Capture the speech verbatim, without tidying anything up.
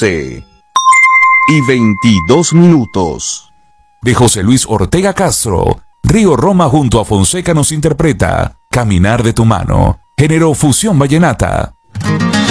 once y veintidós minutos. De José Luis Ortega Castro, Río Roma junto a Fonseca nos interpreta Caminar de tu mano, género fusión vallenata.